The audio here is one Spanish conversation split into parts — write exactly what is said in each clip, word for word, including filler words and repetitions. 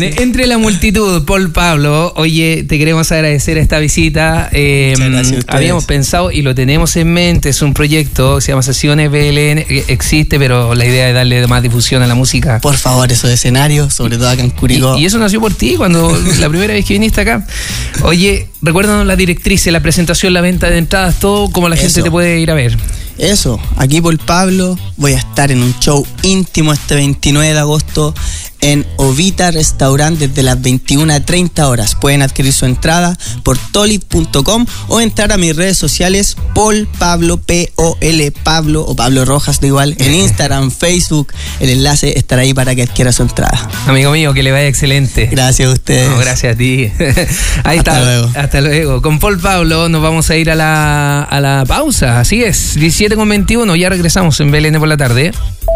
Entre la multitud, Paul Pablo, oye, te queremos agradecer esta visita. Eh, habíamos pensado y lo tenemos en mente, es un proyecto que se llama Sesiones B L N, existe, pero la idea es darle más difusión a la música. Por favor, esos escenarios, sobre todo acá en Curicó. Y, y eso nació por ti, cuando la primera vez que viniste acá. Oye, recuérdanos la directriz, la presentación, la venta de entradas, todo, cómo la eso. gente te puede ir a ver. Eso, aquí Paul Pablo, voy a estar en un show íntimo este veintinueve de agosto en Ovita Restaurant desde las veintiuna treinta horas. Pueden adquirir su entrada por tolip punto com o entrar a mis redes sociales, Paul Pablo, P O L Pablo o Pablo Rojas, de igual, en Instagram, Facebook. El enlace estará ahí para que adquiera su entrada. Amigo mío, que le vaya excelente. Gracias a ustedes. No, gracias a ti. Ahí Hasta está. luego. Hasta luego. Con Paul Pablo nos vamos a ir a la, a la pausa. Así es, diecisiete con veintiuno, ya regresamos en B L N por la tarde.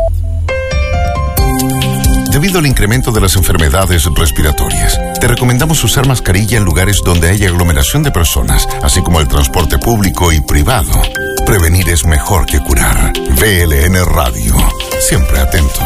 Debido al incremento de las enfermedades respiratorias, te recomendamos usar mascarilla en lugares donde haya aglomeración de personas, así como el transporte público y privado. Prevenir es mejor que curar. B L N Radio. Siempre atentos.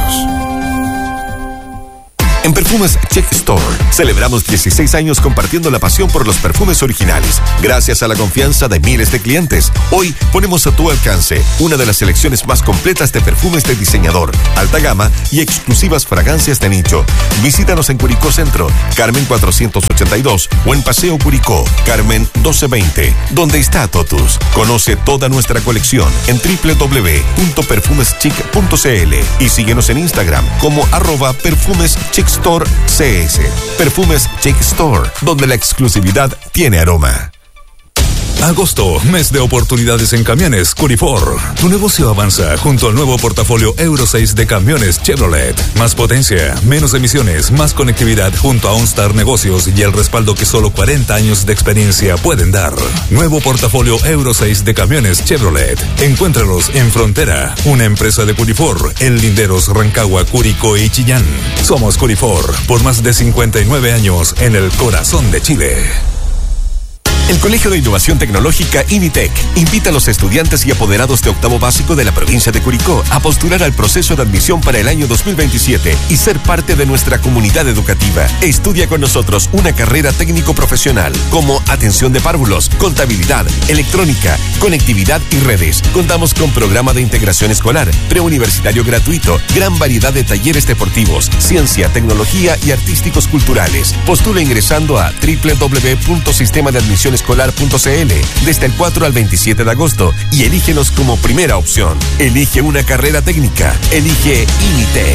En Perfumes Check Store celebramos dieciséis años compartiendo la pasión por los perfumes originales. Gracias a la confianza de miles de clientes, hoy ponemos a tu alcance una de las selecciones más completas de perfumes de diseñador, alta gama y exclusivas fragancias de nicho. Visítanos en Curicó Centro, Carmen cuatrocientos ochenta y dos, o en Paseo Curicó, Carmen doce veinte, donde está Totus. Conoce toda nuestra colección en doble u doble u doble u punto perfumes chic punto c l y síguenos en Instagram como arroba perfumes chic Store C S. Perfumes Check Store, donde la exclusividad tiene aroma. Agosto, mes de oportunidades en camiones Curifor. Tu negocio avanza junto al nuevo portafolio Euro seis de camiones Chevrolet. Más potencia, menos emisiones, más conectividad junto a OnStar Negocios y el respaldo que solo cuarenta años de experiencia pueden dar. Nuevo portafolio Euro seis de camiones Chevrolet. Encuéntralos en Frontera, una empresa de Curifor, en Linderos, Rancagua, Curicó y Chillán. Somos Curifor, por más de cincuenta y nueve años en el corazón de Chile. El Colegio de Innovación Tecnológica INITEC invita a los estudiantes y apoderados de octavo básico de la provincia de Curicó a postular al proceso de admisión para el año dos mil veintisiete y ser parte de nuestra comunidad educativa. Estudia con nosotros una carrera técnico-profesional como atención de párvulos, contabilidad, electrónica, conectividad y redes. Contamos con programa de integración escolar, preuniversitario gratuito, gran variedad de talleres deportivos, ciencia, tecnología y artísticos culturales. Postula ingresando a doble u doble u doble u punto sistema de admisión escolar punto c l desde el cuatro al veintisiete de agosto y elígenos como primera opción. Elige una carrera técnica. Elige INITEC.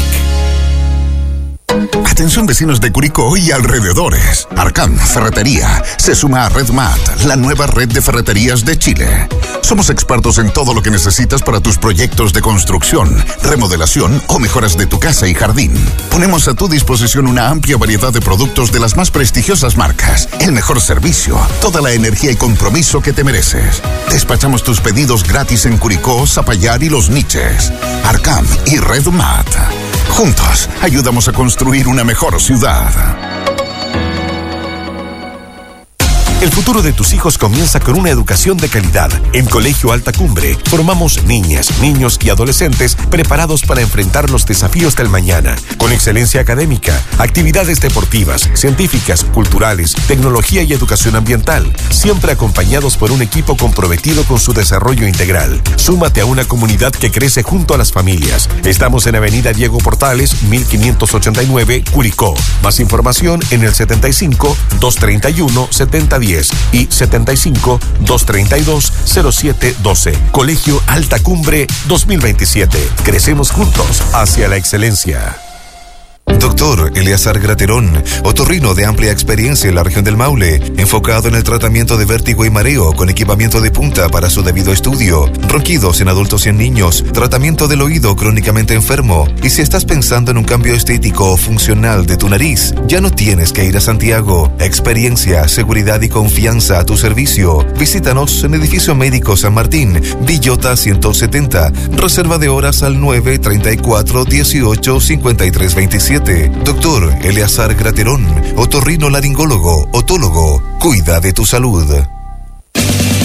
Atención vecinos de Curicó y alrededores. Arcam Ferretería se suma a RedMat, la nueva red de ferreterías de Chile. Somos expertos en todo lo que necesitas para tus proyectos de construcción, remodelación o mejoras de tu casa y jardín. Ponemos a tu disposición una amplia variedad de productos de las más prestigiosas marcas, el mejor servicio, toda la energía y compromiso que te mereces. Despachamos tus pedidos gratis en Curicó, Zapallar y Los Niches. Arcam y RedMat. Juntos, ayudamos a construir una mejor ciudad. El futuro de tus hijos comienza con una educación de calidad. En Colegio Alta Cumbre formamos niñas, niños y adolescentes preparados para enfrentar los desafíos del mañana, con excelencia académica, actividades deportivas, científicas, culturales, tecnología y educación ambiental, siempre acompañados por un equipo comprometido con su desarrollo integral. Súmate a una comunidad que crece junto a las familias. Estamos en Avenida Diego Portales, mil quinientos ochenta y nueve, Curicó. Más información en el setenta y cinco, doscientos treinta y uno, setenta diez y setenta y cinco, doscientos treinta y dos, cero siete doce. Colegio Alta Cumbre dos mil veintisiete. Crecemos juntos hacia la excelencia. Doctor Eleazar Graterón, otorrino de amplia experiencia en la región del Maule, enfocado en el tratamiento de vértigo y mareo con equipamiento de punta para su debido estudio, ronquidos en adultos y en niños, tratamiento del oído crónicamente enfermo. Y si estás pensando en un cambio estético o funcional de tu nariz, ya no tienes que ir a Santiago. Experiencia, seguridad y confianza a tu servicio. Visítanos en Edificio Médico San Martín, Villota ciento setenta. Reserva de horas al nueve treinta y cuatro dieciocho cincuenta y tres veintisiete. Doctor Eleazar Graterón, otorrino laringólogo, otólogo, cuida de tu salud.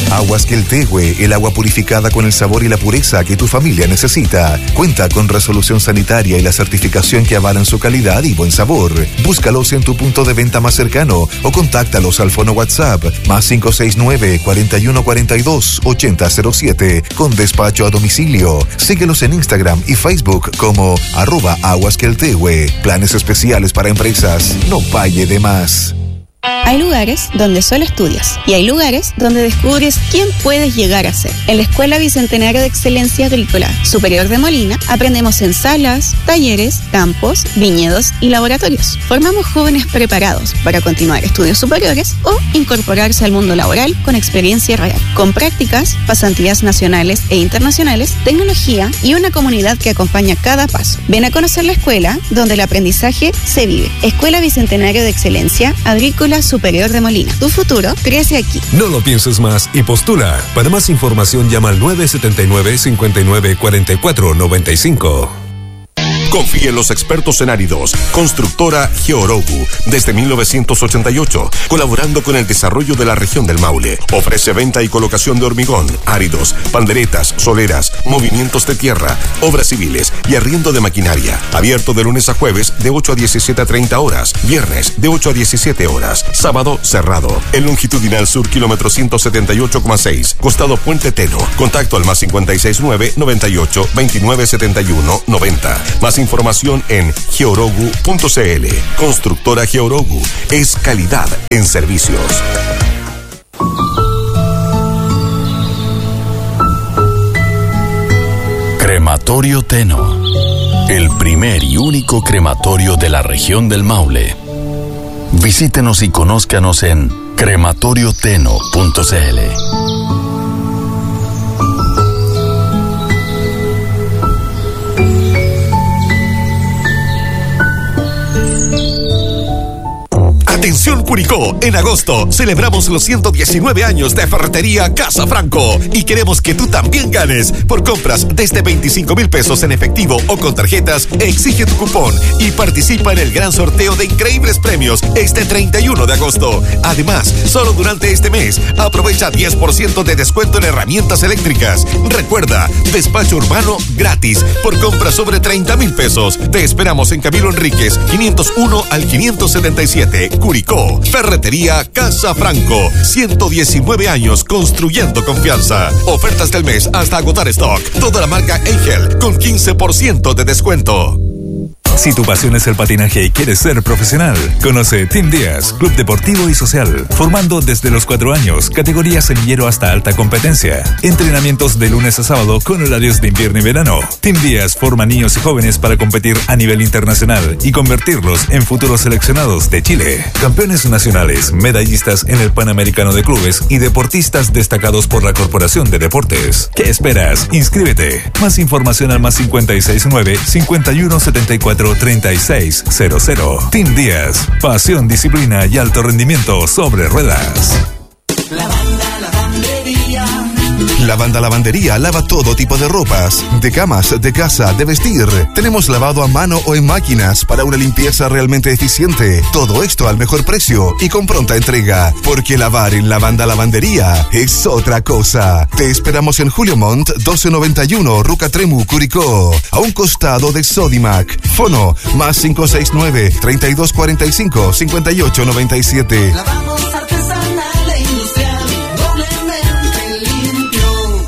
Aguas Queltehue, el agua purificada con el sabor y la pureza que tu familia necesita. Cuenta con resolución sanitaria y la certificación que avalan su calidad y buen sabor. Búscalos en tu punto de venta más cercano o contáctalos al fono WhatsApp más cinco seis nueve, cuarenta y uno cuarenta y dos, ochenta cero siete con despacho a domicilio. Síguelos en Instagram y Facebook como arroba Aguas Queltehue. Planes especiales para empresas. No pague de más. Hay lugares donde solo estudias y hay lugares donde descubres quién puedes llegar a ser. En la Escuela Bicentenario de Excelencia Agrícola Superior de Molina aprendemos en salas, talleres, campos, viñedos y laboratorios. Formamos jóvenes preparados para continuar estudios superiores o incorporarse al mundo laboral con experiencia real, con prácticas, pasantías nacionales e internacionales, tecnología y una comunidad que acompaña cada paso. Ven a conocer la escuela donde el aprendizaje se vive. Escuela Bicentenario de Excelencia Agrícola Superior de Molina. Tu futuro crece aquí. No lo pienses más y postula. Para más información llama al nueve siete nueve, cinco nueve cuatro cuatro nueve cinco. Confíe en los expertos en áridos. Constructora Georogu, desde mil novecientos ochenta y ocho, colaborando con el desarrollo de la región del Maule. Ofrece venta y colocación de hormigón, áridos, panderetas, soleras, movimientos de tierra, obras civiles y arriendo de maquinaria. Abierto de lunes a jueves de ocho a diecisiete a treinta horas, viernes de ocho a diecisiete horas, sábado cerrado. El longitudinal sur, kilómetro ciento setenta y ocho coma seis, costado Puente Teno. Contacto al más cincuenta y seis nueve, noventa y ocho, veintinueve setenta y uno, noventa. Más información en georogu punto c l. Constructora Georogu es calidad en servicios. Crematorio Teno, el primer y único crematorio de la región del Maule. Visítenos y conózcanos en crematorio teno punto c l. Atención Curicó, en agosto celebramos los ciento diecinueve años de Ferretería Casa Franco y queremos que tú también ganes. Por compras desde veinticinco mil pesos en efectivo o con tarjetas, exige tu cupón y participa en el gran sorteo de increíbles premios este treinta y uno de agosto. Además, solo durante este mes, aprovecha diez por ciento de descuento en herramientas eléctricas. Recuerda, despacho urbano gratis por compras sobre treinta mil pesos. Te esperamos en Camilo Enríquez, quinientos uno al quinientos setenta y siete, Curicó. Ferretería Casa Franco, ciento diecinueve años construyendo confianza. Ofertas del mes hasta agotar stock. Toda la marca Angel con quince por ciento de descuento. Si tu pasión es el patinaje y quieres ser profesional, conoce Team Díaz, Club Deportivo y Social, formando desde los cuatro años, categoría semillero hasta alta competencia. Entrenamientos de lunes a sábado con horarios de invierno y verano. Team Díaz forma niños y jóvenes para competir a nivel internacional y convertirlos en futuros seleccionados de Chile. Campeones nacionales, medallistas en el Panamericano de Clubes y deportistas destacados por la Corporación de Deportes. ¿Qué esperas? Inscríbete. Más información al más cincuenta y seis nueve, cincuenta y uno setenta y cuatro treinta y seis cero cero. Team Díaz, pasión, disciplina y alto rendimiento sobre ruedas. Lavanda Lavandería. Lavanda Lavandería lava todo tipo de ropas, de camas, de casa, de vestir. Tenemos lavado a mano o en máquinas para una limpieza realmente eficiente. Todo esto al mejor precio y con pronta entrega. Porque lavar en Lavanda Lavandería es otra cosa. Te esperamos en Julio Montt, doce noventa y uno, Ruca Tremu, Curicó. A un costado de Sodimac. Fono, más cinco seis nueve, treinta y dos cuarenta y cinco, cincuenta y ocho noventa y siete. Lavamos artesanal e industrial, doblemente limpio.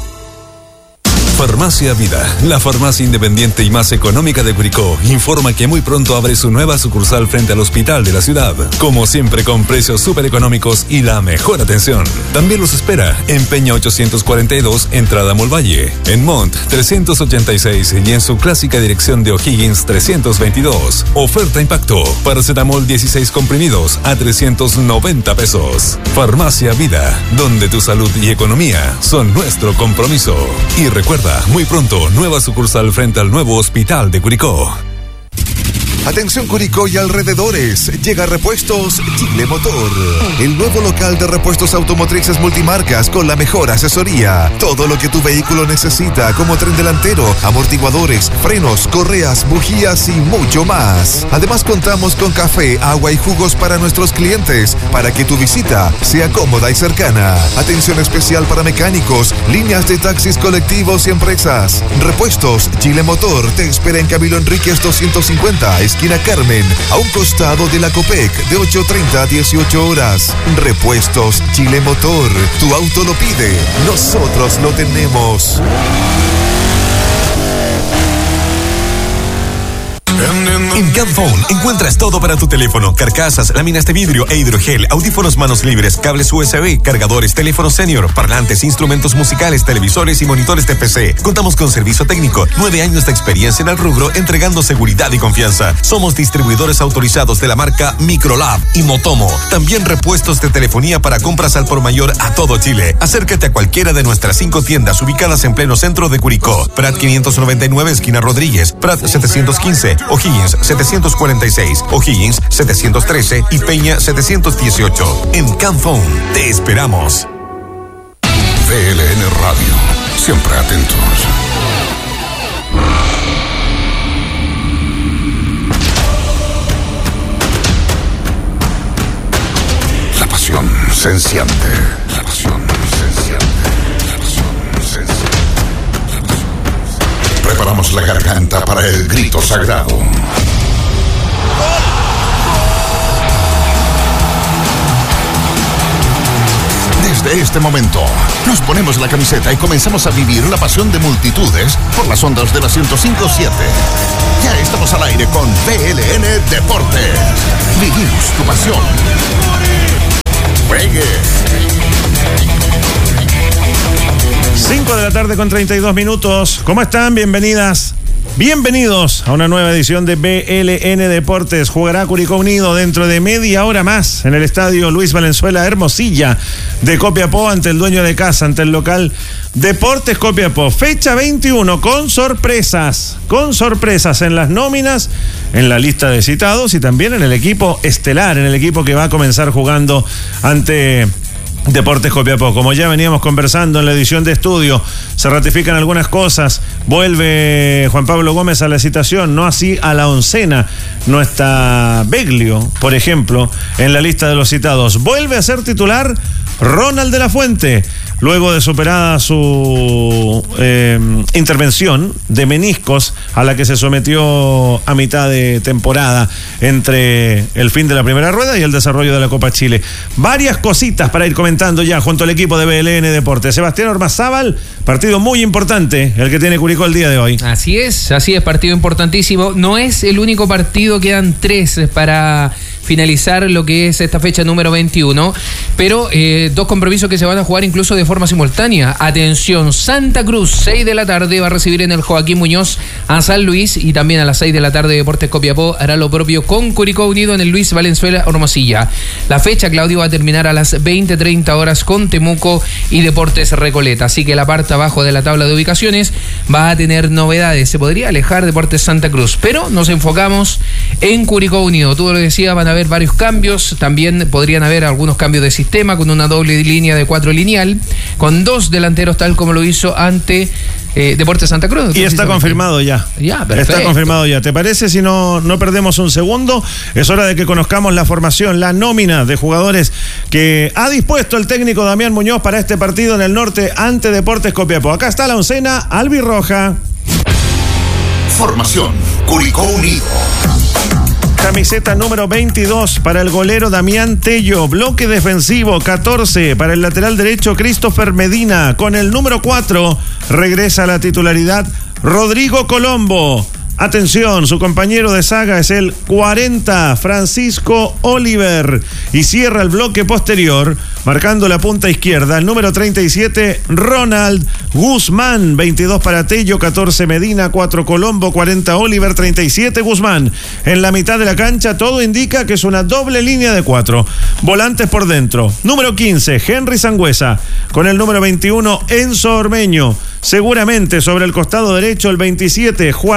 Farmacia Vida, la farmacia independiente y más económica de Curicó, informa que muy pronto abre su nueva sucursal frente al hospital de la ciudad. Como siempre, con precios súper económicos y la mejor atención. También los espera en Peña ochocientos cuarenta y dos, entrada Molvalle, en Montt trescientos ochenta y seis y en su clásica dirección de O'Higgins trescientos veintidós. Oferta impacto, paracetamol dieciséis comprimidos a trescientos noventa pesos. Farmacia Vida, donde tu salud y economía son nuestro compromiso. Y recuerda, muy pronto, nueva sucursal frente al nuevo hospital de Curicó. Atención Curicó y alrededores, llega Repuestos Chile Motor, el nuevo local de repuestos automotrices multimarcas con la mejor asesoría. Todo lo que tu vehículo necesita, como tren delantero, amortiguadores, frenos, correas, bujías y mucho más. Además contamos con café, agua y jugos para nuestros clientes, para que tu visita sea cómoda y cercana. Atención especial para mecánicos, líneas de taxis colectivos y empresas. Repuestos Chile Motor te espera en Camilo Enríquez doscientos cincuenta, esquina Carmen, a un costado de la Copec, de ocho treinta a dieciocho horas. Repuestos Chile Motor, tu auto lo pide, nosotros lo tenemos. En Camphone encuentras todo para tu teléfono: carcasas, láminas de vidrio e hidrogel, audífonos manos libres, cables U S B, cargadores, teléfonos senior, parlantes, instrumentos musicales, televisores y monitores de P C. Contamos con servicio técnico, nueve años de experiencia en el rubro, entregando seguridad y confianza. Somos distribuidores autorizados de la marca Microlab y Motomo. También repuestos de telefonía para compras al por mayor a todo Chile. Acércate a cualquiera de nuestras cinco tiendas ubicadas en pleno centro de Curicó: Prat quinientos noventa y nueve, esquina Rodríguez; Prat setecientos quince, O'Higgins setecientos cuarenta y seis, O'Higgins setecientos trece y Peña setecientos dieciocho. En Camphone te esperamos. V L N Radio, siempre atentos. La pasión se enciende. La pasión se enciende. La pasión se enciende. La pasión. Preparamos la garganta para el grito sagrado. Desde este momento, nos ponemos la camiseta y comenzamos a vivir la pasión de multitudes por las ondas de la ciento cinco punto siete. Ya estamos al aire con V L N Deportes. Vivimos tu pasión. Juegue. cinco de la tarde con treinta y dos minutos. ¿Cómo están? Bienvenidas. Bienvenidos a una nueva edición de V L N Deportes. Jugará Curicó Unido dentro de media hora más en el estadio Luis Valenzuela Hermosilla de Copiapó, ante el dueño de casa, ante el local Deportes Copiapó. Fecha veintiuno con sorpresas, con sorpresas en las nóminas, en la lista de citados y también en el equipo estelar, en el equipo que va a comenzar jugando ante Deportes Copiapó. Como ya veníamos conversando en la edición de estudio, se ratifican algunas cosas. Vuelve Juan Pablo Gómez a la citación, no así a la oncena. No está Beglio, por ejemplo, en la lista de los citados. Vuelve a ser titular Ronald de la Fuente, luego de superada su eh, intervención de meniscos a la que se sometió a mitad de temporada entre el fin de la primera rueda y el desarrollo de la Copa Chile. Varias cositas para ir comentando ya junto al equipo de V L N Deportes. Sebastián Ormazábal, partido muy importante el que tiene Curicó el día de hoy. Así es, así es, partido importantísimo. No es el único partido, quedan tres para finalizar lo que es esta fecha número veintiuno, pero eh, dos compromisos que se van a jugar incluso de forma simultánea. Atención, Santa Cruz, seis de la tarde, va a recibir en el Joaquín Muñoz a San Luis, y también a las seis de la tarde Deportes Copiapó hará lo propio con Curicó Unido en el Luis Valenzuela Hermosilla. La fecha, Claudio, va a terminar a las veinte treinta horas con Temuco y Deportes Recoleta, así que la parte abajo de la tabla de ubicaciones va a tener novedades. Se podría alejar Deportes Santa Cruz, pero nos enfocamos en Curicó Unido. Tú lo decías, van a haber varios cambios, también podrían haber algunos cambios de sistema con una doble línea de cuatro lineal, con dos delanteros tal como lo hizo ante eh, Deportes Santa Cruz. Y está confirmado ya. Ya, perfecto. Está confirmado ya. ¿Te parece si no, no perdemos un segundo? Es hora de que conozcamos la formación, la nómina de jugadores que ha dispuesto el técnico Damián Muñoz para este partido en el norte ante Deportes Copiapó. Acá está la oncena albirroja. Formación Curicó Unido. Camiseta número veintidós para el golero Damián Tello. Bloque defensivo catorce para el lateral derecho Christopher Medina. Con el número cuatro regresa a la titularidad Rodrigo Colombo. Atención, su compañero de saga es el cuarenta, Francisco Oliver. Y cierra el bloque posterior, marcando la punta izquierda, el número treinta y siete, Ronald Guzmán. veintidós para Tello, catorce Medina, cuatro Colombo, cuarenta Oliver, treinta y siete Guzmán. En la mitad de la cancha todo indica que es una doble línea de cuatro. Volantes por dentro. Número quince, Henry Sangüesa. Con el número veintiuno, Enzo Ormeño. Seguramente sobre el costado derecho, el veintisiete, Joaquín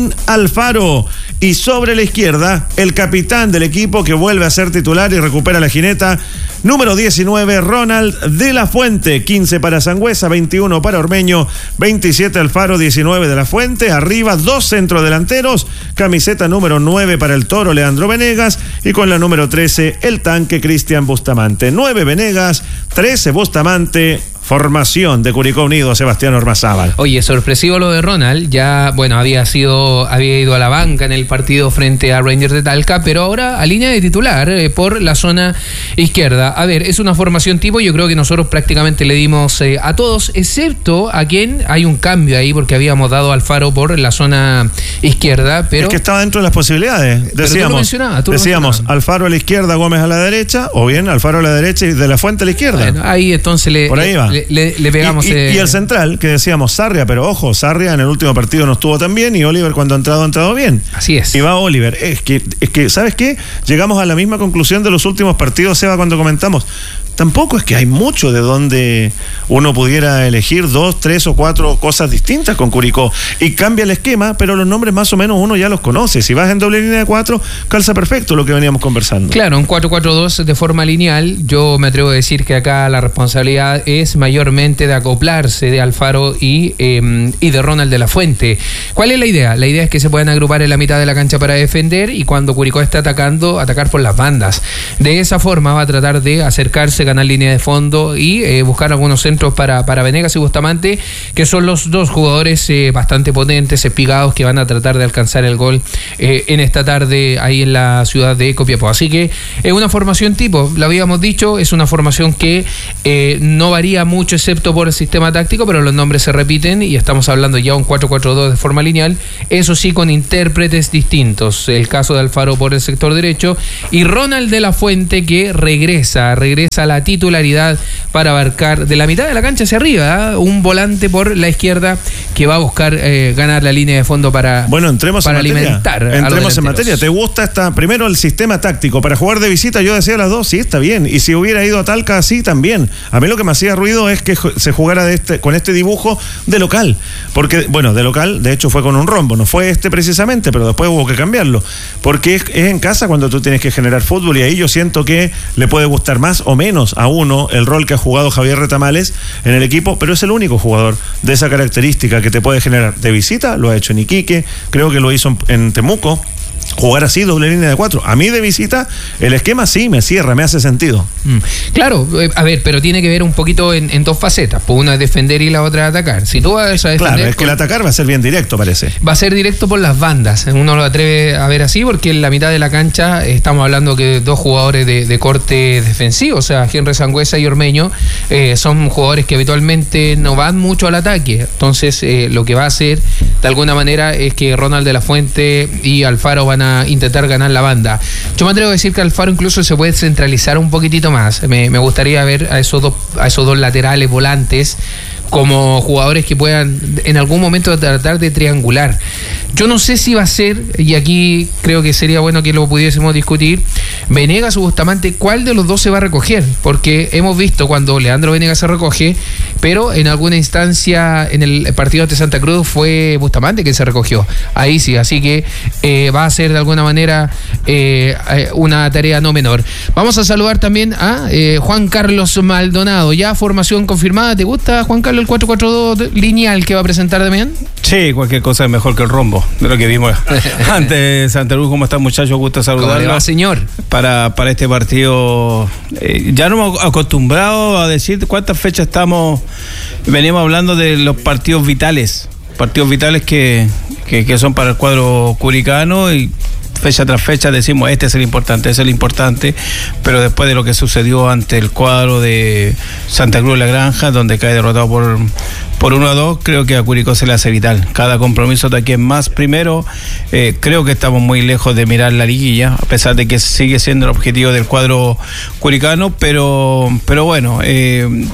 Martín Alfaro. Y sobre la izquierda, el capitán del equipo que vuelve a ser titular y recupera la jineta, número diecinueve, Ronald de la Fuente. quince para Sangüesa, veintiuno para Ormeño, veintisiete Alfaro, diecinueve de la Fuente. Arriba, dos centrodelanteros, camiseta número nueve para el Toro, Leandro Venegas, y con la número trece, el tanque Cristian Bustamante. nueve Venegas, trece Bustamante. Formación de Curicó Unido, Sebastián Ormazábal. Oye, sorpresivo lo de Ronald. Ya, bueno, había sido, había ido a la banca en el partido frente a Rangers de Talca, pero ahora a línea de titular eh, por la zona izquierda. A ver, es una formación tipo, yo creo que nosotros prácticamente le dimos eh, a todos, excepto a quien hay un cambio ahí, porque habíamos dado a Alfaro por la zona izquierda, pero... Es que estaba dentro de las posibilidades. Decíamos, tú lo mencionabas, tú lo decíamos mencionabas. Alfaro a la izquierda, Gómez a la derecha, o bien Alfaro a la derecha y de la Fuente a la izquierda. Bueno, ahí entonces le... Por ahí va. Le, Le, le pegamos y, y, eh... y el central, que decíamos Sarria, pero ojo, Sarria en el último partido no estuvo tan bien y Oliver cuando ha entrado ha entrado bien. Así es. Y va Oliver. Es que, es que, ¿sabes qué? Llegamos a la misma conclusión de los últimos partidos, Seba, cuando comentamos. Tampoco es que hay mucho de donde uno pudiera elegir dos, tres o cuatro cosas distintas con Curicó. Y cambia el esquema, pero los nombres más o menos uno ya los conoce. Si vas en doble línea de cuatro, calza perfecto lo que veníamos conversando. Claro, un cuatro cuatro dos de forma lineal. Yo me atrevo a decir que acá la responsabilidad es mayormente de acoplarse de Alfaro y, eh, y de Ronald de la Fuente. ¿Cuál es la idea? La idea es que se puedan agrupar en la mitad de la cancha para defender y cuando Curicó está atacando, atacar por las bandas. De esa forma va a tratar de acercarse, ganar línea de fondo y eh, buscar algunos centros para, para Venegas y Bustamante, que son los dos jugadores eh, bastante potentes, espigados, que van a tratar de alcanzar el gol eh, en esta tarde ahí en la ciudad de Copiapó. Así que es eh, una formación tipo, lo habíamos dicho, es una formación que eh, no varía mucho excepto por el sistema táctico, pero los nombres se repiten y estamos hablando ya un cuatro cuatro dos de forma lineal, eso sí con intérpretes distintos, el caso de Alfaro por el sector derecho y Ronald de la Fuente que regresa, regresa a la titularidad para abarcar de la mitad de la cancha hacia arriba, ¿eh? Un volante por la izquierda que va a buscar eh, ganar la línea de fondo para, bueno, entremos para en alimentar materia. Entremos en materia. ¿Te gusta esta, primero el sistema táctico? Para jugar de visita, yo decía las dos, sí, está bien. Y si hubiera ido a Talca así, también. A mí lo que me hacía ruido es que se jugara de este, con este dibujo de local. Porque, bueno, de local, de hecho fue con un rombo. No fue este precisamente, pero después hubo que cambiarlo. Porque es, es en casa cuando tú tienes que generar fútbol y ahí yo siento que le puede gustar más o menos a uno el rol que ha jugado Javier Retamales en el equipo, pero es el único jugador de esa característica que te puede generar de visita. Lo ha hecho en Iquique, creo que lo hizo en, en Temuco. Jugar así, doble línea de cuatro. A mí de visita, el esquema sí me cierra, me hace sentido. Mm. Claro, eh, a ver, pero tiene que ver un poquito en, en dos facetas. Pues una es defender y la otra es atacar. Si tú vas a defender... Claro, es que el atacar va a ser bien directo, parece. Va a ser directo por las bandas. Uno lo atreve a ver así porque en la mitad de la cancha estamos hablando que dos jugadores de, de corte defensivo, o sea, Henry Sangüesa y Ormeño, eh, son jugadores que habitualmente no van mucho al ataque. Entonces, eh, lo que va a hacer, de alguna manera, es que Ronald de la Fuente y Alfaro van a intentar ganar la banda. Yo me atrevo a decir que Alfaro incluso se puede centralizar un poquitito más. Me, me gustaría ver a esos dos, a esos dos laterales volantes como jugadores que puedan en algún momento tratar de triangular. Yo no sé si va a ser, y aquí creo que sería bueno que lo pudiésemos discutir, Venegas o Bustamante, ¿cuál de los dos se va a recoger? Porque hemos visto cuando Leandro Venegas se recoge, pero en alguna instancia en el partido de Santa Cruz fue Bustamante quien se recogió. Ahí sí, así que eh, va a ser de alguna manera eh, una tarea no menor. Vamos a saludar también a eh, Juan Carlos Maldonado, ya formación confirmada. ¿Te gusta, Juan Carlos, el cuatro cuatro dos lineal que va a presentar Damián? Sí, cualquier cosa es mejor que el rombo, de lo que vimos antes de Santa Cruz. ¿Cómo están, muchachos? Gusto saludarlos. ¿Cómo le va, señor? Para, para este partido, eh, ya nos hemos acostumbrado a decir cuántas fechas estamos, venimos hablando de los partidos vitales, partidos vitales que, que, que son para el cuadro curicano y fecha tras fecha decimos este es el importante, este es el importante, pero después de lo que sucedió ante el cuadro de Santa Cruz de la Granja, donde cae derrotado por, por uno a dos, creo que a Curicó se le hace vital. Cada compromiso de aquí en más. Primero, eh, creo que estamos muy lejos de mirar la liguilla, a pesar de que sigue siendo el objetivo del cuadro curicano, pero, pero bueno, eh,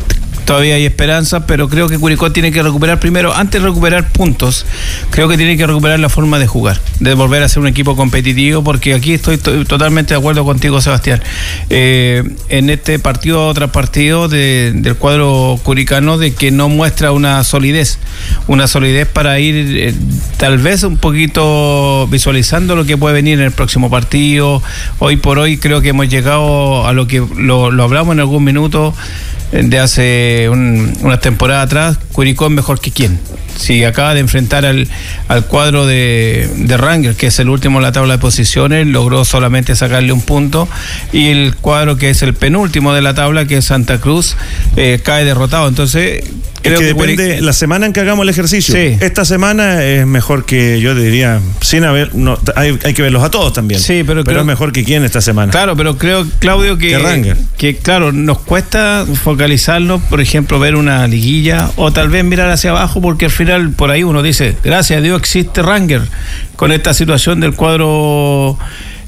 todavía hay esperanza, pero creo que Curicó tiene que recuperar primero, antes de recuperar puntos, creo que tiene que recuperar la forma de jugar, de volver a ser un equipo competitivo, porque aquí estoy to- totalmente de acuerdo contigo, Sebastián. Eh, en este partido tras partido de, del cuadro curicano, de que no muestra una solidez, una solidez para ir eh, tal vez un poquito visualizando lo que puede venir en el próximo partido. Hoy por hoy creo que hemos llegado a lo que lo, lo hablamos en algún minuto de hace un, una temporada atrás. Curicó es mejor que quién. Si acaba de enfrentar al, al cuadro de, de Rangers, que es el último en la tabla de posiciones, logró solamente sacarle un punto, y el cuadro que es el penúltimo de la tabla, que es Santa Cruz, eh, cae derrotado. Entonces creo es que, que depende Curic- la semana en que hagamos el ejercicio. Sí. Esta semana es mejor que, yo diría, sin haber, no, hay, hay que verlos a todos también. Sí, pero, pero creo, es mejor que quién esta semana. Claro, pero creo, Claudio, que, Que Rangers. que claro, nos cuesta focalizarnos, por ejemplo, ver una liguilla o tal vez mirar hacia abajo, porque al final por ahí uno dice, gracias a Dios existe Rangers con esta situación del cuadro.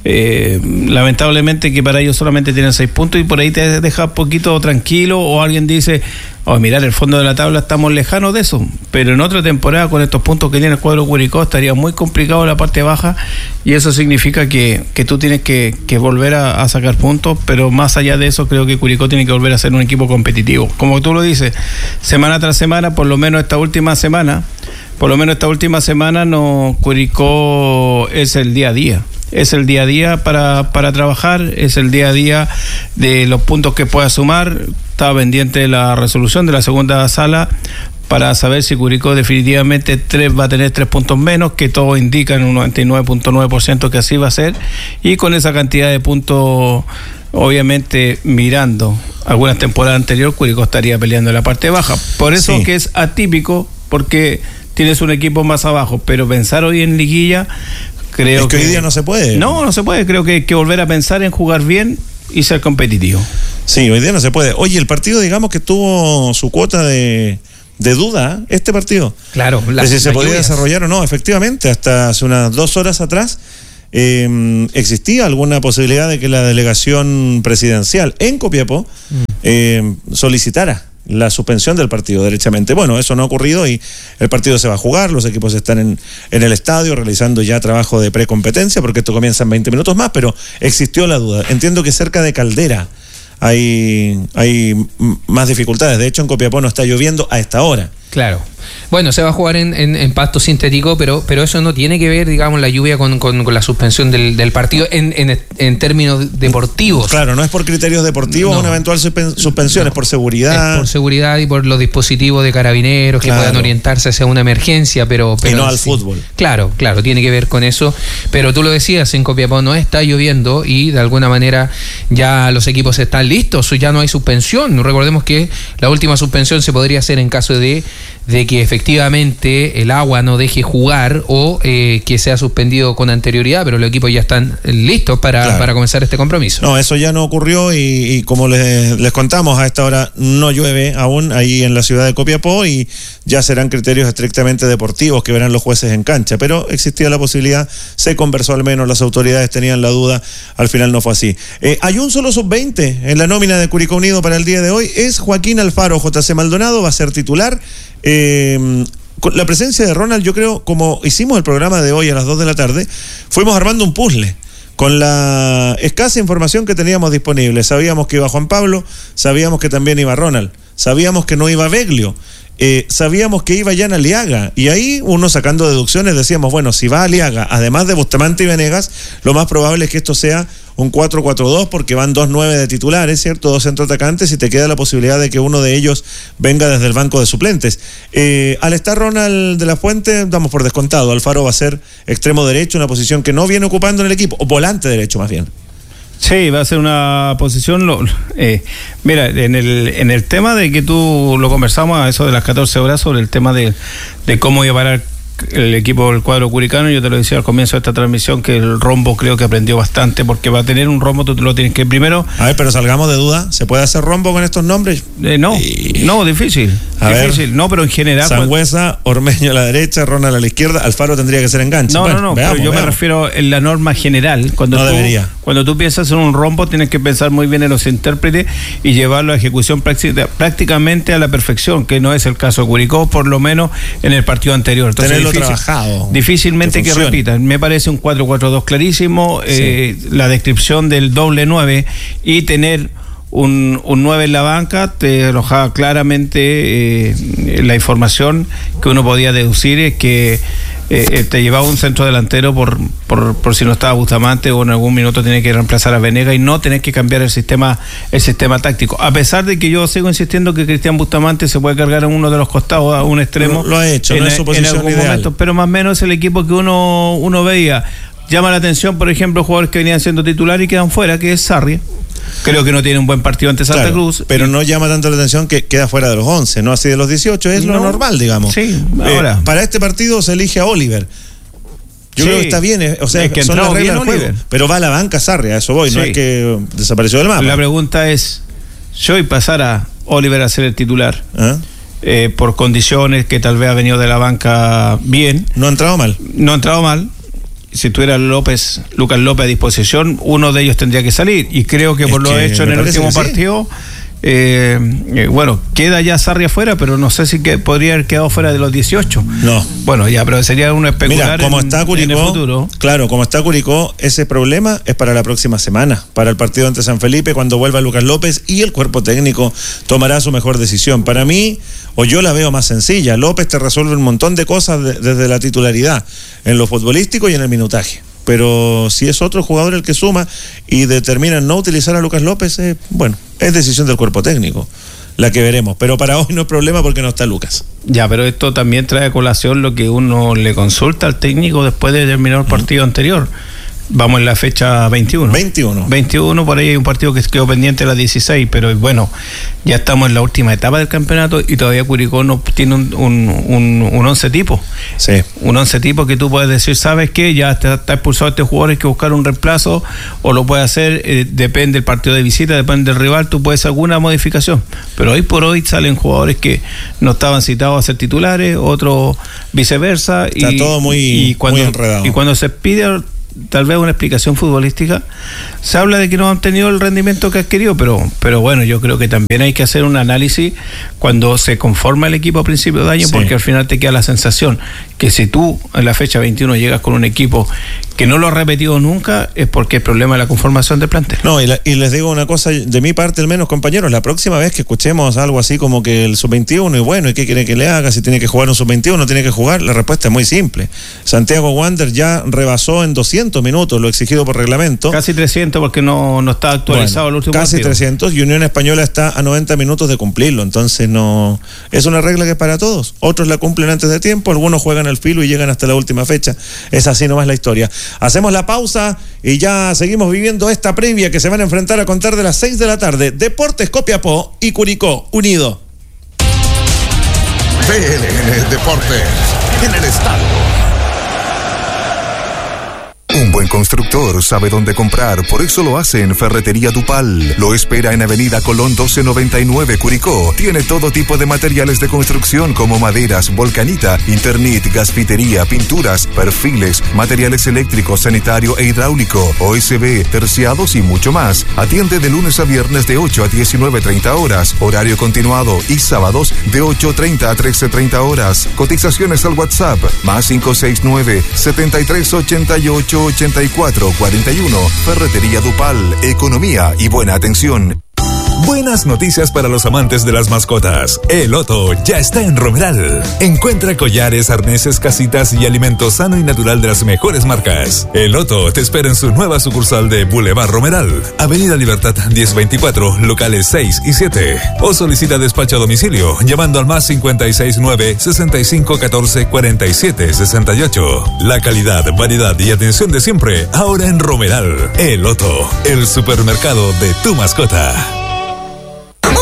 Eh, lamentablemente que para ellos solamente tienen seis puntos, y por ahí te deja un poquito tranquilo, o alguien dice, oh, mirar el fondo de la tabla, estamos lejanos de eso, pero en otra temporada con estos puntos que tiene el cuadro Curicó estaría muy complicado la parte baja, y eso significa que, que tú tienes que, que volver a, a sacar puntos, pero más allá de eso creo que Curicó tiene que volver a ser un equipo competitivo, como tú lo dices, semana tras semana, por lo menos esta última semana por lo menos esta última semana no, Curicó es el día a día. Es el día a día para, para trabajar, es el día a día de los puntos que pueda sumar. Estaba pendiente de la resolución de la segunda sala para saber si Curicó definitivamente tres, va a tener tres puntos menos, que todo indica en un noventa y nueve punto nueve por ciento que así va a ser, y con esa cantidad de puntos, obviamente mirando algunas temporadas anteriores, Curicó estaría peleando en la parte baja. Por eso sí. Que es atípico, porque tienes un equipo más abajo, pero pensar hoy en liguilla, creo es que, que hoy día no se puede. No, no se puede. Creo que hay que volver a pensar en jugar bien y ser competitivo. Sí, hoy día no se puede. Oye, el partido, digamos que tuvo su cuota de, de duda, este partido. Claro, la, de si se podía lluvias. desarrollar o no. Efectivamente, hasta hace unas dos horas atrás eh, existía alguna posibilidad de que la delegación presidencial en Copiapó mm. eh, solicitara la suspensión del partido, derechamente. Bueno, eso no ha ocurrido y el partido se va a jugar, los equipos están en, en el estadio realizando ya trabajo de precompetencia, porque esto comienza en veinte minutos más, pero existió la duda. Entiendo que cerca de Caldera hay, hay más dificultades. De hecho, en Copiapó no está lloviendo a esta hora. Claro. Bueno, se va a jugar en, en, en pasto sintético, pero, pero eso no tiene que ver, digamos, la lluvia con, con, con la suspensión del, del partido en, en, en términos deportivos. Claro, no es por criterios deportivos no. una eventual suspensión, no. es por seguridad. Es por seguridad y por los dispositivos de carabineros que claro. puedan orientarse hacia una emergencia, pero... pero y no al sí. fútbol. Claro, claro, tiene que ver con eso. Pero tú lo decías, en Copiapó no está lloviendo y de alguna manera ya los equipos están listos, ya no hay suspensión. Recordemos que la última suspensión se podría hacer en caso de... de que efectivamente el agua no deje jugar o eh, que sea suspendido con anterioridad, pero los equipos ya están listos para, claro. para comenzar este compromiso. No, eso ya no ocurrió y, y como les, les contamos, a esta hora no llueve aún ahí en la ciudad de Copiapó y ya serán criterios estrictamente deportivos que verán los jueces en cancha, pero existía la posibilidad, se conversó al menos, las autoridades tenían la duda, al final no fue así. Eh, hay un solo sub veinte en la nómina de Curicó Unido para el día de hoy, es Joaquín Alfaro. J C Maldonado va a ser titular. Eh, con la presencia de Ronald, yo creo, como hicimos el programa de hoy a las dos de la tarde, fuimos armando un puzzle con la escasa información que teníamos disponible. Sabíamos que iba Juan Pablo, sabíamos que también iba Ronald, sabíamos que no iba Beglio, eh, sabíamos que iba Jan Aliaga, y ahí uno sacando deducciones decíamos, bueno, si va Aliaga, además de Bustamante y Venegas, lo más probable es que esto sea un cuatro cuatro dos, porque van dos nueve de titulares, ¿cierto? Dos centroatacantes, y te queda la posibilidad de que uno de ellos venga desde el banco de suplentes. Eh, al estar Ronald de la Fuente, damos por descontado, Alfaro va a ser extremo derecho, una posición que no viene ocupando en el equipo, o volante derecho más bien. Sí, va a ser una posición, lo, eh, mira, en el en el tema de que tú lo conversamos a eso de las catorce horas, sobre el tema de, de cómo llevar al el equipo del cuadro curicano. Yo te lo decía al comienzo de esta transmisión que el rombo creo que aprendió bastante, porque va a tener un rombo, tú lo tienes que primero... A ver, pero salgamos de duda, ¿se puede hacer rombo con estos nombres? Eh, no, y... no, difícil. A Difícil, ver, no, pero en general. Sangüesa, Ormeño a la derecha, Ronald a la izquierda, Alfaro tendría que ser enganche. No, bueno, no, no, veamos, pero yo veamos. me refiero en la norma general. Cuando No tú, debería. Cuando tú piensas en un rombo, tienes que pensar muy bien en los intérpretes y llevarlo a ejecución práctica, prácticamente a la perfección, que no es el caso de Curicó, por lo menos en el partido anterior. Entonces, Tenerlo difícil, trabajado. Difícilmente que que, repitan. Me parece un cuatro cuatro dos clarísimo, sí. eh, la descripción del doble nueve y tener un, un nueve en la banca te arrojaba claramente eh, la información que uno podía deducir es que eh, te llevaba un centro delantero por, por, por si no estaba Bustamante o en algún minuto tenía que reemplazar a Venegas y no tenés que cambiar el sistema el sistema táctico, a pesar de que yo sigo insistiendo que Cristian Bustamante se puede cargar en uno de los costados a un extremo. Lo, lo ha hecho, en, no es su posición en algún ideal. momento, pero más o menos el equipo que uno, uno veía. Llama la atención, por ejemplo, jugadores que venían siendo titulares y quedan fuera, que es Sarria. Creo que no tiene un buen partido ante Santa Claro, Cruz. pero no llama tanto la atención que queda fuera de los once, no así de los dieciocho, es No. lo normal, digamos. Sí, ahora. Eh, para este partido se elige a Oliver. Yo Sí. creo que está bien, eh, o sea, Es que son las entró reglas bien del juego. Oliver. Pero va a la banca Sarria, a eso voy, no Sí. es que desapareció del mapa. La pregunta es, yo y pasar a Oliver a ser el titular, ¿Ah? eh, por condiciones que tal vez ha venido de la banca bien. No ha entrado mal. No ha entrado mal. Si tuviera López, Lucas López a disposición, uno de ellos tendría que salir. Y creo que por Es lo que hecho en me el parece último que sí. partido, eh, eh, bueno, queda ya Sarria fuera, pero no sé si que podría haber quedado fuera de los dieciocho. No. Bueno, ya, pero sería un especular. Mira, como en, está en Curicó, el futuro. claro, como está Curicó, ese problema es para la próxima semana, para el partido ante San Felipe, cuando vuelva Lucas López y el cuerpo técnico tomará su mejor decisión. Para mí, o yo la veo más sencilla, López te resuelve un montón de cosas de- desde la titularidad, en lo futbolístico y en el minutaje. Pero si es otro jugador el que suma y determina no utilizar a Lucas López, eh, bueno, es decisión del cuerpo técnico, la que veremos. Pero para hoy no es problema porque no está Lucas. Ya, pero esto también trae a colación lo que uno le consulta al técnico después de terminar el partido anterior. Vamos en la fecha veintiuno. veintiuno. veintiuno, por ahí hay un partido que quedó pendiente a las dieciséis, pero bueno, ya estamos en la última etapa del campeonato y todavía Curicó no tiene un, un, un, un once tipo. Sí. Un once tipo que tú puedes decir, ¿sabes qué? Ya está, está expulsado este jugador, hay que buscar un reemplazo, o lo puede hacer, eh, depende del partido de visita, depende del rival, tú puedes hacer alguna modificación. Pero hoy por hoy salen jugadores que no estaban citados a ser titulares, otros viceversa. Está y, todo muy- y cuando, muy enredado. Y cuando se pide tal vez una explicación futbolística, se habla de que no han tenido el rendimiento que ha querido, pero, pero bueno, yo creo que también hay que hacer un análisis cuando se conforma el equipo a principio de año, Sí. porque al final te queda la sensación que si tú en la fecha veintiuno llegas con un equipo que no lo ha repetido nunca, es porque el problema es la conformación del plantel. No, y, la- y les digo una cosa, de mi parte al menos, compañeros, la próxima vez que escuchemos algo así como que el sub veintiuno, y bueno, ¿y qué quiere que le haga? Si tiene que jugar un sub veintiuno, tiene que jugar, la respuesta es muy simple. Santiago Wander ya rebasó en doscientos minutos lo exigido por reglamento. Casi trescientos porque no, no está actualizado Bueno, el último casi partido. trescientos, y Unión Española está a noventa minutos de cumplirlo, entonces no es una regla que es para todos. Otros la cumplen antes de tiempo, algunos juegan al filo y llegan hasta la última fecha. Es así nomás la historia. Hacemos la pausa y ya seguimos viviendo esta previa que se van a enfrentar a contar de las seis de la tarde. Deportes Copiapó y Curicó unido. B L N Deportes en el estadio. Un buen constructor sabe dónde comprar, por eso lo hace en Ferretería Dupal. Lo espera en Avenida Colón doce noventa y nueve, Curicó. Tiene todo tipo de materiales de construcción como maderas, volcanita, Internit, gasfitería, pinturas, perfiles, materiales eléctricos, sanitario e hidráulico, O S B, terciados y mucho más. Atiende de lunes a viernes de ocho a diecinueve treinta horas, horario continuado, y sábados de ocho treinta a trece treinta horas. Cotizaciones al WhatsApp, más cinco seis nueve, setenta y tres ochenta y ocho ochenta y cuatro cuarenta y uno. Ferretería Dupal, economía y buena atención. Buenas noticias para los amantes de las mascotas. El Otto ya está en Romeral. Encuentra collares, arneses, casitas y alimento sano y natural de las mejores marcas. El Otto te espera en su nueva sucursal de Boulevard Romeral, Avenida Libertad diez veinticuatro, locales seis y siete. O solicita despacho a domicilio llamando al más cincuenta y seis nueve, sesenta y cinco catorce, cuarenta y siete sesenta y ocho. La calidad, variedad y atención de siempre ahora en Romeral. El Otto, el supermercado de tu mascota. Oh, papá,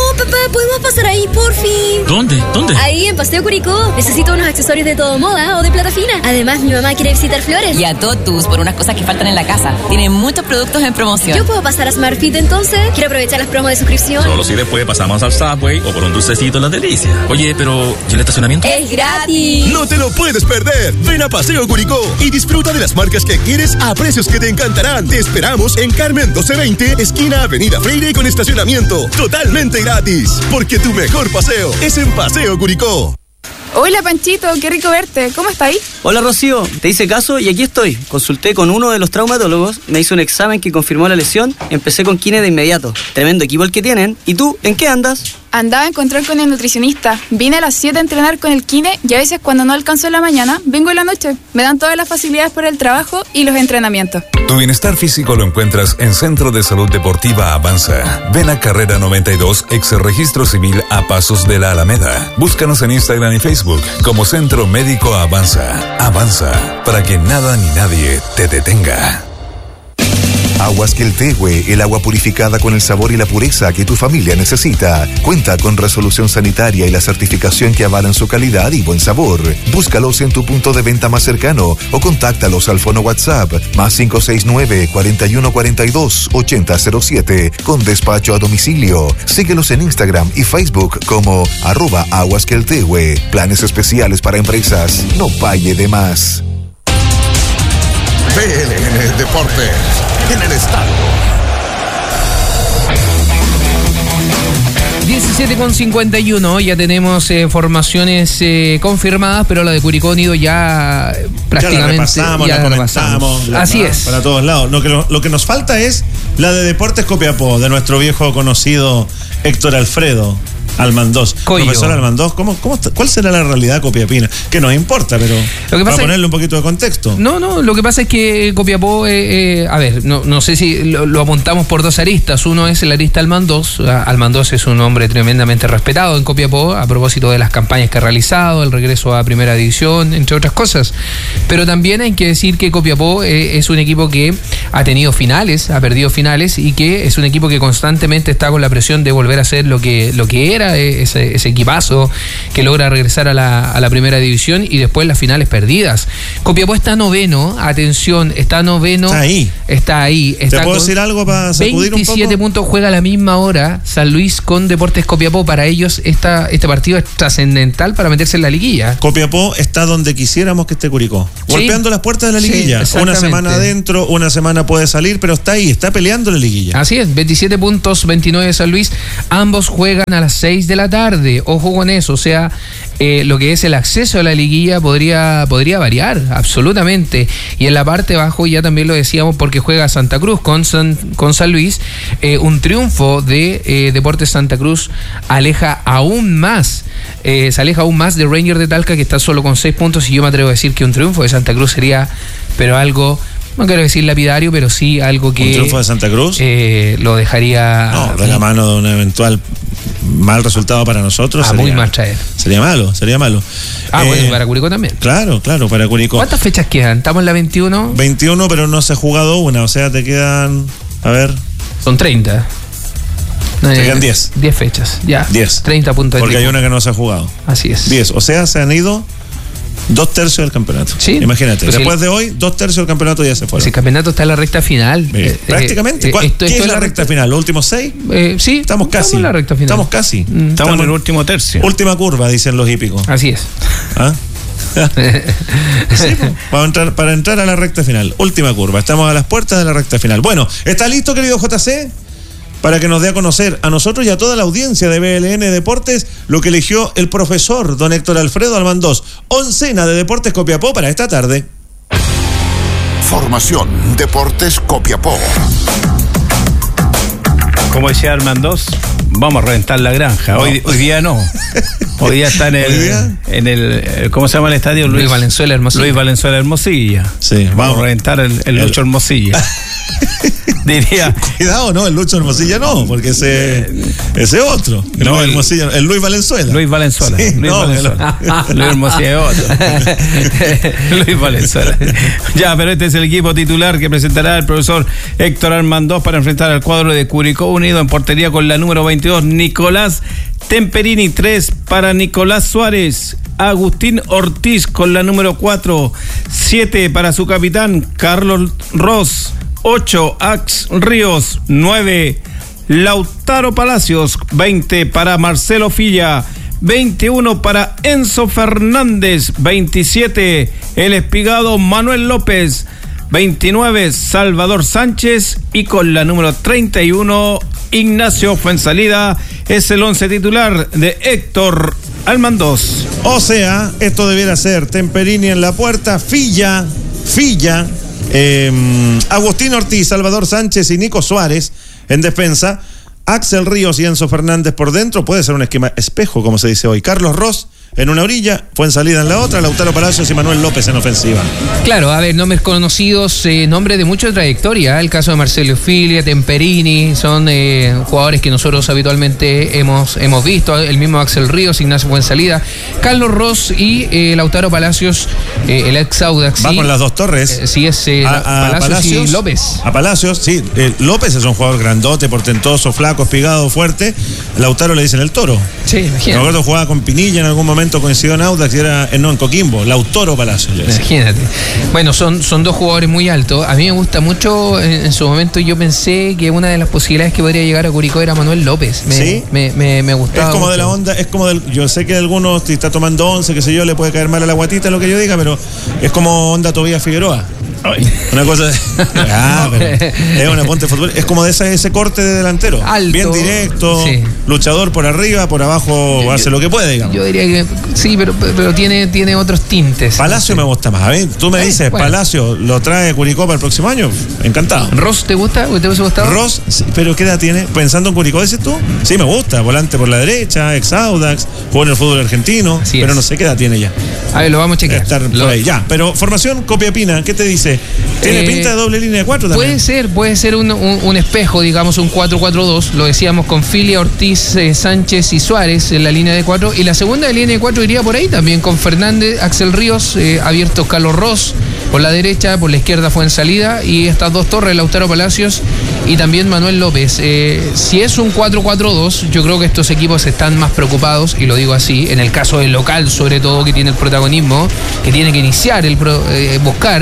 ¿podemos pasar ahí, por fin? ¿Dónde? ¿Dónde? Ahí, en Paseo Curicó. Necesito unos accesorios de todo moda o de plata fina. Además, mi mamá quiere visitar Flores. Y a Totus por unas cosas que faltan en la casa. Tienen muchos productos en promoción. ¿Yo puedo pasar a Smart Fit entonces? Quiero aprovechar las promos de suscripción. Solo si después pasamos al Subway o por un dulcecito en la delicia. Oye, pero ¿y el estacionamiento? ¡Es gratis! ¡No te lo puedes perder! Ven a Paseo Curicó y disfruta de las marcas que quieres a precios que te encantarán. Te esperamos en Carmen doce veinte, esquina Avenida Freire, con estacionamiento totalmente gratis. Porque tu mejor paseo es en Paseo Curicó. Hola Panchito, qué rico verte. ¿Cómo estáis? Hola Rocío, te hice caso y aquí estoy. Consulté con uno de los traumatólogos, me hizo un examen que confirmó la lesión, empecé con kine de inmediato. Tremendo equipo el que tienen. ¿Y tú, en qué andas? Andaba a encontrar con el nutricionista. Vine a las siete a entrenar con el kine y a veces cuando no alcanzo en la mañana, vengo en la noche. Me dan todas las facilidades para el trabajo y los entrenamientos. Tu bienestar físico lo encuentras en Centro de Salud Deportiva Avanza. Ven a Carrera noventa y dos, ex Registro Civil a Pasos de la Alameda. Búscanos en Instagram y Facebook como Centro Médico Avanza. Avanza, para que nada ni nadie te detenga. Aguas Queltehue, el agua purificada con el sabor y la pureza que tu familia necesita. Cuenta con resolución sanitaria y la certificación que avalan su calidad y buen sabor. Búscalos en tu punto de venta más cercano o contáctalos al fono WhatsApp más cinco seis nueve, cuarenta y uno cuarenta y dos, ochenta cero siete con despacho a domicilio. Síguelos en Instagram y Facebook como arroba Aguas Queltehue. Planes especiales para empresas. No pague de más. B L N Deportes en el estadio. diecisiete con cincuenta y uno, ya tenemos eh, formaciones eh, confirmadas, pero la de Curicó Unido ya eh, prácticamente ya la repasamos, ya la comentamos. La, Así para, es. Para todos lados. Lo que, lo, lo que nos falta es la de Deportes Copiapó, de nuestro viejo conocido Héctor Alfredo Almandós. Coyo. Profesor Almandós, ¿cómo, cómo está, ¿cuál será la realidad copiapina? Que nos importa, pero lo que pasa para ponerle es, un poquito de contexto. No, no, lo que pasa es que Copiapó, eh, eh, a ver, no, no sé si lo, lo apuntamos por dos aristas. Uno es la arista Almandós. Almandós es un hombre tremendamente respetado en Copiapó a propósito de las campañas que ha realizado, el regreso a Primera División, entre otras cosas. Pero también hay que decir que Copiapó eh, es un equipo que ha tenido finales, ha perdido finales y que es un equipo que constantemente está con la presión de volver a ser lo que, lo que era, eh, ese, ese equipazo que logra regresar a la, a la Primera División y después las finales perdidas. Copiapó está noveno, atención, está noveno. Está ahí. Está ahí. Está ¿Te puedo decir algo para sacudir un poco? veintisiete puntos, juega a la misma hora San Luis con Deportes Copiapó. Para ellos esta, este partido es trascendental para meterse en la liguilla. Copiapó está donde quisiéramos que esté Curicó. Sí. Golpeando las puertas de la liguilla. Sí, una semana adentro, una semana puede salir, pero está ahí, está peleando la liguilla. Así es, veintisiete puntos, veintinueve San Luis. Ambos juegan a las seis de la tarde. Ojo con eso, o sea, eh, lo que es el acceso a la liguilla podría, podría variar, absolutamente. Y en la parte abajo, ya también lo decíamos, porque juega Santa Cruz con San, con San Luis, eh, un triunfo de eh, Deportes Santa Cruz aleja aún más, eh, se aleja aún más de Ranger de Talca, que está solo con seis puntos, y yo me atrevo a decir que un triunfo de Santa Cruz sería, pero algo, no quiero decir lapidario, pero sí algo que... ¿Un triunfo de Santa Cruz? Eh, lo dejaría... No, de la mano de un eventual mal resultado para nosotros. Ah, sería, muy mal traer. Sería malo, sería malo. Ah, eh, bueno, para Curicó también. Claro, claro, para Curicó. ¿Cuántas fechas quedan? ¿Estamos en la veintiuno? veintiuno, pero no se ha jugado una, o sea, te quedan, a ver... Son treinta. Te quedan diez. diez fechas, ya. diez. treinta puntos. Porque hay una que no se ha jugado. Así es. diez, o sea, se han ido dos tercios del campeonato. Sí. Imagínate, pues después el, de hoy, dos tercios del campeonato ya se fueron. Si el campeonato está en la recta final. Eh, prácticamente. Eh, eh, esto, ¿Qué esto es la, la recta, recta final? ¿Los últimos seis? Eh, sí. Estamos casi. Estamos en la recta final. Estamos casi. Mm, estamos, estamos en el último tercio. Última curva, dicen los hípicos. Así es. ¿Ah? Sí, para, entrar, para entrar a la recta final. Última curva. Estamos a las puertas de la recta final. Bueno, ¿está listo, querido J C? Para que nos dé a conocer a nosotros y a toda la audiencia de B L N Deportes lo que eligió el profesor don Héctor Alfredo Almandós. Oncena de Deportes Copiapó para esta tarde. Formación Deportes Copiapó. Como decía Almandós, vamos a reventar la granja. No. Hoy, hoy día no. Hoy día está en el, en el ¿cómo se llama el estadio? Luis, Luis Valenzuela Hermosilla. Luis Valenzuela Hermosilla. Sí, vamos, vamos a reventar el, el, el Lucho Hermosilla. diría. Cuidado, no, el Lucho Hermosilla no, porque ese ese otro. El, no, el, Hermosilla, el Luis Valenzuela. Luis Valenzuela. Sí, Luis no, Valenzuela. El... Luis Hermosilla es otro. Luis Valenzuela. Ya, pero este es el equipo titular que presentará el profesor Héctor Armandós para enfrentar al cuadro de Curicó Unido. En portería con la número veintidós, Nicolás Temperini. tres para Nicolás Suárez. Agustín Ortiz con la número cuatro. siete para su capitán, Carlos Ross. ocho, Ax Ríos. nueve, Lautaro Palacios. veinte para Marcelo Filla. veintiuno para Enzo Fernández. veintisiete, el espigado Manuel López. veintinueve, Salvador Sánchez. Y con la número treinta y uno, Ignacio Fuensalida. Es el once titular de Héctor Armandós. O sea, esto debiera ser Temperini en la puerta, Filla, Filla, eh, Agustín Ortiz, Salvador Sánchez y Nico Suárez en defensa, Axel Ríos y Enzo Fernández por dentro. Puede ser un esquema espejo, como se dice hoy. Carlos Ross en una orilla, Fuensalida en la otra, Lautaro Palacios y Manuel López en ofensiva. Claro, a ver, nombres conocidos, eh, nombres de mucha trayectoria. El caso de Marcelo Filia, Temperini, son eh, jugadores que nosotros habitualmente hemos, hemos visto. El mismo Axel Ríos, Ignacio Fuensalida, Carlos Ross y eh, Lautaro Palacios, eh, el ex Audax. Va sí, con las dos torres. Eh, sí, es eh, a, a Palacios, Palacios y López. A Palacios, sí. Eh, López es un jugador grandote, portentoso, flaco, espigado, fuerte. Lautaro le dicen el toro. Sí, imagínate. Me acuerdo jugaba con Pinilla en algún momento. Coincidió en Audax y era eh, no, en Coquimbo, Lautaro Palacios. Imagínate. Bueno, son, son dos jugadores muy altos. A mí me gusta mucho, en, en su momento yo pensé que una de las posibilidades que podría llegar a Curicó era Manuel López. Me, ¿Sí? Me, me, me gustaba. Es como mucho. de la onda, es como del, yo sé que a algunos, si está tomando once, qué sé yo, le puede caer mal a la guatita lo que yo diga, pero es como onda Tobías Figueroa. Ay. Una cosa de, ah, pero es una ponte de fútbol, es como de ese, ese corte de delantero. Alto, bien directo, sí. Luchador por arriba, por abajo, yo, hace lo que puede, digamos. Yo diría que sí, pero, pero tiene, tiene otros tintes. Palacio no sé. Me gusta más. A ver, tú me eh, dices, bueno. Palacio lo trae Curicó para el próximo año. Encantado. ¿Ross te gusta? ¿Te hubiese gustado? Ross, sí, pero ¿qué edad tiene? Pensando en Curicó, dices tú. Sí, me gusta. Volante por la derecha, ex Audax, jugó en el fútbol argentino, Así pero es. No sé qué edad tiene ya. A ver, lo vamos a chequear. Estar lo... por ahí. Ya, pero formación Copiapina, ¿qué te dice? ¿Tiene eh, pinta de doble línea de cuatro también? Puede ser, puede ser un, un, un espejo, digamos, un cuatro cuatro dos. Lo decíamos con Filia, Ortiz, eh, Sánchez y Suárez en la línea de cuatro. Y la segunda línea de cuatro iría por ahí también, con Fernández, Axel Ríos, eh, abiertos Carlos Ross, por la derecha, por la izquierda Fuensalida, y estas dos torres, Lautaro Palacios y también Manuel López. Eh, si es un cuatro cuatro dos, yo creo que estos equipos están más preocupados, y lo digo así, en el caso del local, sobre todo, que tiene el protagonismo, que tiene que iniciar el pro, eh, buscar,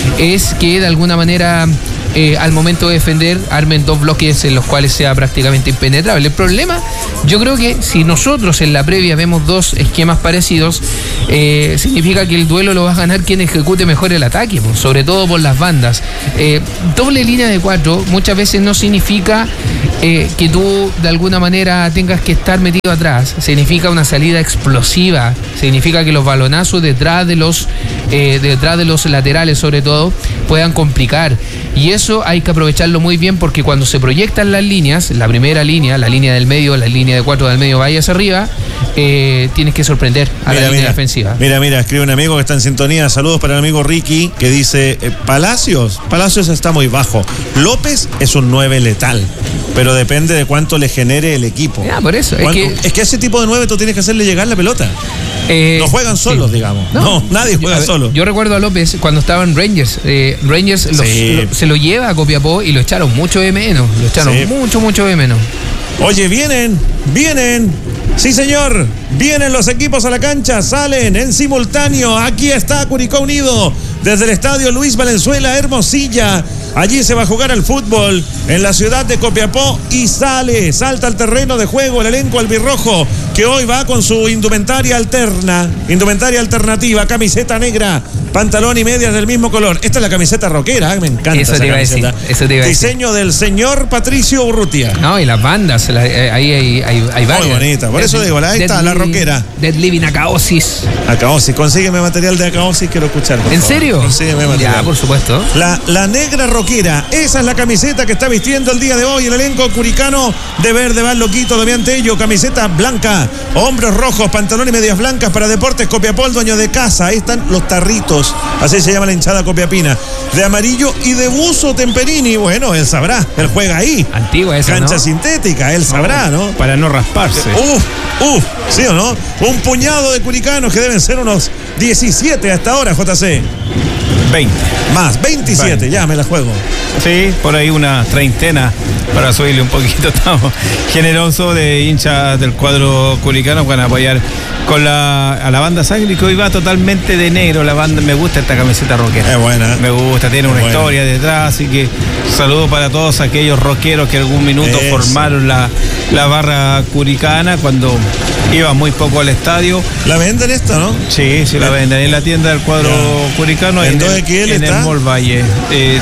es que de alguna manera eh, al momento de defender armen dos bloques en los cuales sea prácticamente impenetrable. El problema, yo creo que si nosotros en la previa vemos dos esquemas parecidos, eh, significa que el duelo lo va a ganar quien ejecute mejor el ataque, pues, sobre todo por las bandas. Eh, doble línea de cuatro muchas veces no significa eh, que tú de alguna manera tengas que estar metido atrás. Significa una salida explosiva, significa que los balonazos detrás de los eh, detrás de los laterales, sobre todo, puedan complicar, y eso hay que aprovecharlo muy bien, porque cuando se proyectan las líneas, la primera línea, la línea del medio, la línea de cuatro del medio vaya hacia arriba, eh, tienes que sorprender a mira, la línea mira, defensiva. Mira, mira, escribe un amigo que está en sintonía. Saludos para el amigo Ricky, que dice, eh, Palacios, Palacios está muy bajo. López es un nueve letal, pero depende de cuánto le genere el equipo. Ya, por eso. Es que, es que a ese tipo de nueve tú tienes que hacerle llegar la pelota. Eh, no juegan solos, sí. digamos. No, no, nadie juega yo, solo. Yo recuerdo a López cuando estaba en Rangers. Eh, Rangers los, sí. lo, se lo lleva a Copiapó y lo echaron mucho de menos. Lo echaron sí. mucho, mucho de menos. Oye, vienen, vienen. Sí, señor. Vienen los equipos a la cancha, salen en simultáneo. Aquí está Curicó Unido desde el estadio Luis Valenzuela, Hermosilla. Allí se va a jugar el fútbol en la ciudad de Copiapó y sale, salta al terreno de juego el elenco albirrojo, que hoy va con su indumentaria alterna, indumentaria alternativa, camiseta negra, pantalón y medias del mismo color. Esta es la camiseta rockera, me encanta eso esa te iba camiseta. A decir, eso te iba a decir. Diseño del señor Patricio Urrutia. No, y las bandas, la, eh, ahí hay, hay, hay varias. Muy bonita, por Dead, eso digo, ahí está, la rockera. Dead Living Acaosis. Acaosis, consígueme material de Acaosis, quiero escuchar. ¿En favor. serio? Consígueme material. Ya, por supuesto. La, la negra rockera, esa es la camiseta que está vistiendo vistiendo el día de hoy el elenco curicano de verde, va loquito, Damián Tello, camiseta blanca, hombros rojos, pantalón y medias blancas para Deportes Copiapó, el dueño de casa. Ahí están los tarritos, así se llama la hinchada copiapina. De amarillo y de buzo Temperini, bueno, él sabrá, él juega ahí. Antigua esa, Cancha ¿no? sintética, él sabrá, ¿no? Para no rasparse. Uf, uf, ¿sí o no? Un puñado de curicanos que deben ser unos diecisiete hasta ahora, J C. veinte. Más, veintisiete, veinte. Ya me la juego. Sí, por ahí una treintena para subirle un poquito. Estamos generosos de hinchas del cuadro curicano para apoyar con la, a la banda Sangre, que hoy va totalmente de negro. La banda, me gusta esta camiseta rockera. Es buena. Me gusta, tiene una buena historia detrás, así que saludo para todos aquellos rockeros que algún minuto Eso. formaron la, la barra curicana cuando iban muy poco al estadio. ¿La venden esta, no? Sí, sí la venden en la tienda del cuadro ya. curicano. ¿En, en dos X L En está? el Mall Valle. Eh,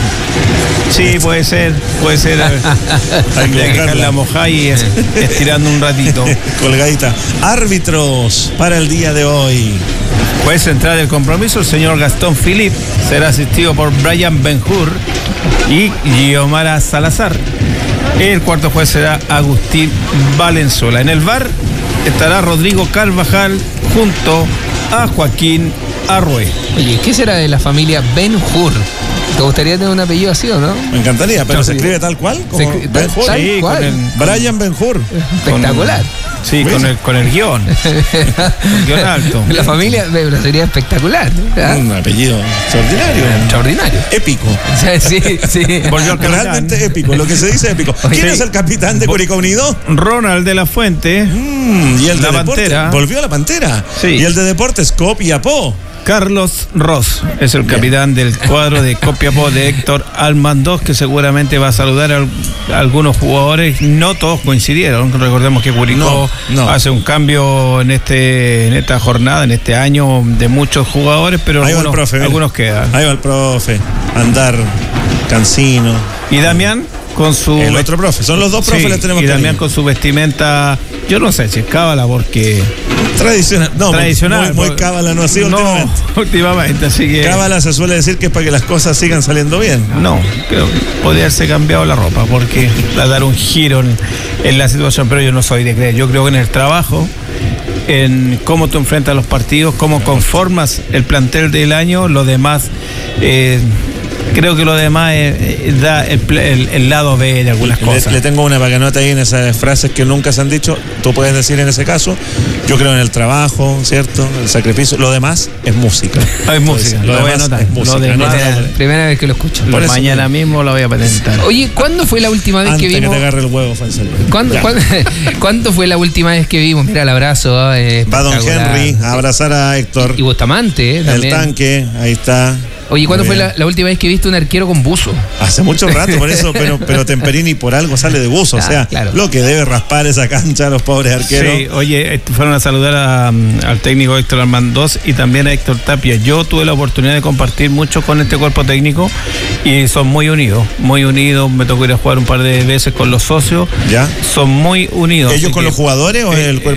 sí, puede ser, puede ser. Hay que dejarla mojada y es, estirando un ratito. Colgadita. Árbitros para el día de hoy. Juez central del compromiso, el señor Gastón Philip, será asistido por Brian Benhur y Guiomara Salazar. El cuarto juez será Agustín Valenzuela. En el V A R estará Rodrigo Carvajal junto a Joaquín Arrué. Oye, ¿qué será de la familia Ben-Hur? ¿Te gustaría tener un apellido así o no? Me encantaría, pero no, se sí. escribe tal cual. Como se, tal, tal sí, cual. El, Brian Ben-Hur. Espectacular. Con, sí, con el, con el guión. El guión alto. La familia sería espectacular. ¿verdad? Un apellido extraordinario. Extraordinario. Épico. Sí, sí. Volvió al Realmente épico, lo que se dice épico. ¿Quién sí. es el capitán de Curicó Unido? Ronald de la Fuente. Mm, y el la de Pantera. Deportes. Volvió a la Pantera. Sí. Y el de Deportes Copiapó. Carlos Ross es el capitán Bien. del cuadro de Copiapó de Héctor Almandoz, que seguramente va a saludar a, a algunos jugadores. No todos coincidieron. Recordemos que Curicó no, no. hace un cambio en este en esta jornada, en este año, de muchos jugadores, pero Ahí algunos, profe, algunos quedan. Ahí va el profe, Andar, Cancino. Y Damián con su... El otro profe, son los dos profes sí, les tenemos y que Damián con su vestimenta, yo no sé si es cábala porque... Tradicional, no, tradicional, muy, muy cábala no ha sido no, últimamente. últimamente, así que... Cábala se suele decir que es para que las cosas sigan saliendo bien. No, creo que podría haberse cambiado la ropa porque va a dar un giro en, en la situación, pero yo no soy de creer, yo creo que en el trabajo, en cómo tú enfrentas los partidos, cómo conformas el plantel del año, lo demás... Eh, creo que lo demás es, da el, el, el lado B de algunas le, cosas. Le tengo una paganota ahí en esas frases que nunca se han dicho. Tú puedes decir en ese caso, yo creo en el trabajo, ¿cierto? El sacrificio. Lo demás es música. Ah, es música. Lo, lo voy a anotar. Es música. Lo demás, no, no, primera vez que lo escucho. Por mañana eso, mismo lo voy a patentar. Oye, ¿cuándo fue la última vez Antes que vimos? que te agarre el huevo, ¿Cuándo, ¿cuándo, ¿Cuándo fue la última vez que vimos? Mira el abrazo. Eh, Va Don Henry a abrazar a Héctor. Y Bustamante, eh, también. El tanque, ahí está. Oye, ¿cuándo fue la, la última vez que viste un arquero con buzo? Hace mucho rato, por eso, pero, pero Temperini por algo sale de buzo, ah, o sea, claro. Lo que debe raspar esa cancha a los pobres arqueros. Sí, oye, fueron a saludar a, al técnico Héctor Armandoz y también a Héctor Tapia. Yo tuve la oportunidad de compartir mucho con este cuerpo técnico y son muy unidos, muy unidos. Me tocó ir a jugar un par de veces con los socios. ¿Ya? Son muy unidos. ¿Ellos con que, los jugadores o eh, el cuerpo